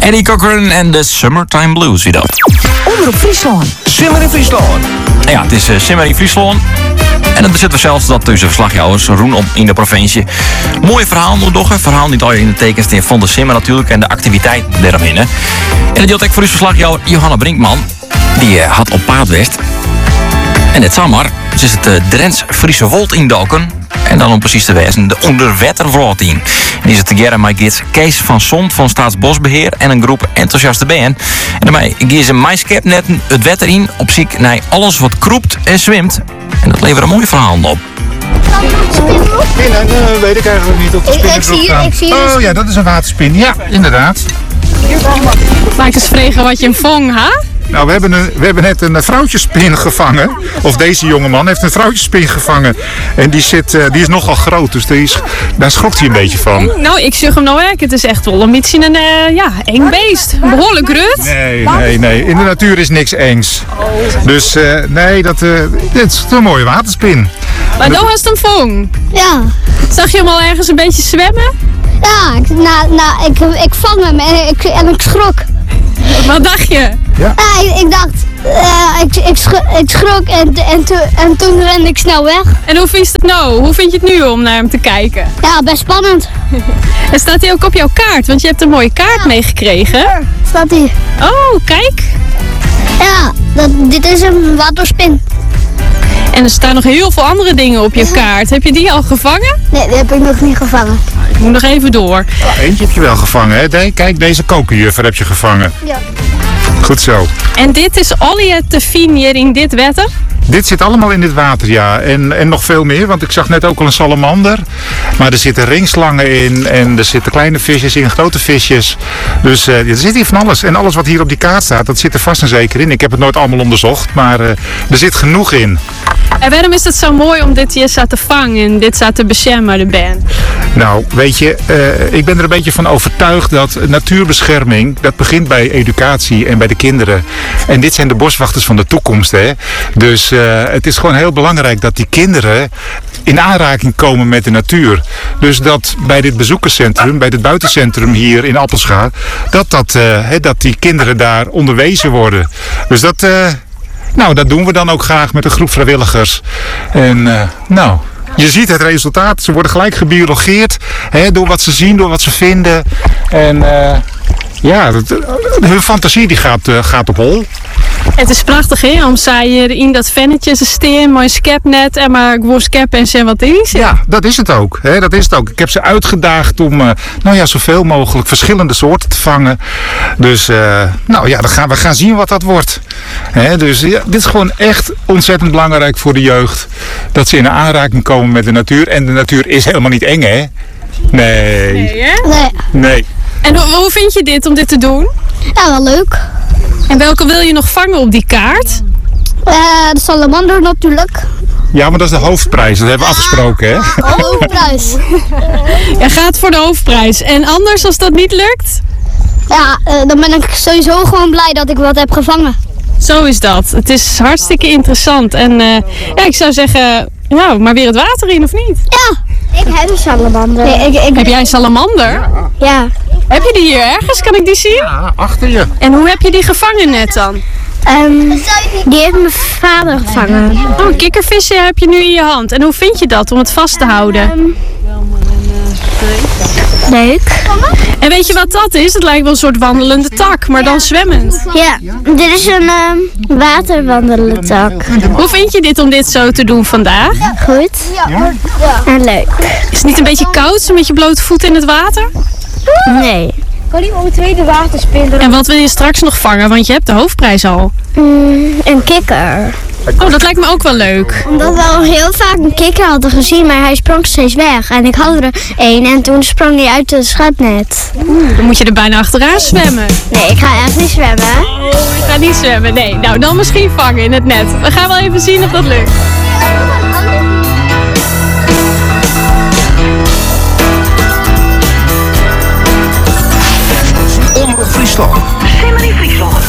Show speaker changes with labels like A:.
A: Eddie Cochran en de Summertime Blues weer dat.
B: Omroep Friesland.
C: Simmer in Friesland.
A: Ja, het is Simmer in Friesland. En dat bezitten we zelfs dat tussen verslagjouwers Roen op in de provincie. Mooi verhaal nog, toch? Een verhaal niet al in de tekens van de Simmer natuurlijk en de activiteit daarbinnen. En dat deelt ook voor uw verslagjouwer Johanna Brinkman. Die had op Paardwest. En dit zomaar, ze is het Drents-Friese Wold indoken. En dan om precies te wezen, de Onderwettervloot in. Die zit together met gids Kees van Sont van Staatsbosbeheer en een groep enthousiaste band. En daarmee gaan ze maaskepnetten het wetter in op zoek naar alles wat kroept en zwemt. En dat levert een mooi verhaal op.
D: Nee, weet ik eigenlijk niet op de spinnen.
E: Ik zie
D: Oh ja, dat is een waterspin. Ja, inderdaad.
E: Maak eens vregen wat je hem vong, hè?
D: Nou, we hebben net een vrouwtjespin gevangen. Of deze jongeman heeft een vrouwtjespin gevangen. En die is nogal groot, dus daar schrokt hij een beetje van.
E: Nou, ik zeg hem nou werk. Het is echt wel een beetje een eng beest. Een behoorlijk rut.
D: Nee. In de natuur is niks engs. Dus nee, dit is een mooie waterspin.
E: Maar nou hast hem vong.
F: Ja.
E: Zag je hem al ergens een beetje zwemmen?
F: Ja, ik vang hem en ik schrok.
E: Wat dacht je?
D: Ja.
F: Ik dacht, ik schrok en toen rende ik snel weg.
E: En hoe vind je het nou? Hoe vind je het nu om naar hem te kijken?
F: Ja, best spannend.
E: En staat hij ook op jouw kaart? Want je hebt een mooie kaart meegekregen.
F: Staat hij?
E: Oh, kijk.
F: Ja, dit is een waterspin.
E: En er staan nog heel veel andere dingen op je kaart. Heb je die al gevangen?
F: Nee, die heb ik nog niet gevangen.
E: Ik moet nog even door.
D: Eentje heb je wel gevangen, hè? Kijk, deze kokenjuffer heb je gevangen.
F: Ja.
D: Goed zo.
E: En dit is al je te zien hier in dit wetter?
D: Dit zit allemaal in dit water, ja. En nog veel meer, want ik zag net ook al een salamander. Maar er zitten ringslangen in en er zitten kleine visjes in, grote visjes. Dus er zit hier van alles. En alles wat hier op die kaart staat, dat zit er vast en zeker in. Ik heb het nooit allemaal onderzocht, maar er zit genoeg in.
E: En waarom is het zo mooi om dit hier zo te vangen en dit zo te beschermen, de band?
D: Nou, weet je, ik ben er een beetje van overtuigd dat natuurbescherming, dat begint bij educatie en bij de kinderen. En dit zijn de boswachters van de toekomst, hè. Dus het is gewoon heel belangrijk dat die kinderen in aanraking komen met de natuur. Dus dat bij dit bezoekerscentrum, bij dit buitencentrum hier in Appelscha, dat die kinderen daar onderwezen worden. Dus dat doen we dan ook graag met een groep vrijwilligers. En je ziet het resultaat. Ze worden gelijk gebiologeerd, door wat ze zien, door wat ze vinden. En hun fantasie die gaat op hol.
E: Het is prachtig, hè? Om hier in dat vennetje te steen, mooi skepnet en maar gewoon skeppen en zijn wat is.
D: Ja, dat is het ook. Dat is het ook. Ik heb ze uitgedaagd om zoveel mogelijk verschillende soorten te vangen. Dus we gaan zien wat dat wordt. Dus ja, dit is gewoon echt ontzettend belangrijk voor de jeugd. Dat ze in aanraking komen met de natuur. En de natuur is helemaal niet eng, hè? Nee.
E: Nee, hè?
D: Nee.
E: En hoe vind je dit om dit te doen?
F: Ja, wel leuk.
E: En welke wil je nog vangen op die kaart?
F: De salamander natuurlijk.
D: Ja, maar dat is de hoofdprijs. Dat hebben we afgesproken, hè?
F: Hoofdprijs.
E: Je gaat voor de hoofdprijs. En anders, als dat niet lukt?
F: Ja, dan ben ik sowieso gewoon blij dat ik wat heb gevangen.
E: Zo is dat. Het is hartstikke interessant. En ik zou zeggen, maar weer het water in, of niet?
F: Ja. Ik heb een salamander. Nee,
E: Heb jij een salamander?
F: Ja.
E: Heb je die hier ergens? Kan ik die zien?
D: Ja, achter je.
E: En hoe heb je die gevangen net dan?
F: Die heeft mijn vader gevangen.
E: Oh, een kikkervisje heb je nu in je hand. En hoe vind je dat om het vast te houden?
F: Leuk.
E: En weet je wat dat is? Het lijkt wel een soort wandelende tak, maar dan zwemmend.
F: Ja, dit is een waterwandelentak.
E: Hoe vind je dit om dit zo te doen vandaag?
F: Goed. En leuk.
E: Is het niet een beetje koud, zo met je blote voeten in het water?
F: Nee.
B: Kan die ook een tweede waterspin?
E: En wat wil je straks nog vangen? Want je hebt de hoofdprijs al.
F: Een kikker.
E: Oh, dat lijkt me ook wel leuk.
F: Omdat we al heel vaak een kikker hadden gezien, maar hij sprong steeds weg. En ik had er één en toen sprong hij uit het schepnet.
E: Dan moet je er bijna achteraan zwemmen.
F: Nee, ik ga echt niet zwemmen.
E: Oh, ik ga niet zwemmen. Nee, nou dan misschien vangen in het net. We gaan wel even zien of dat lukt.
C: Omroep Friesland.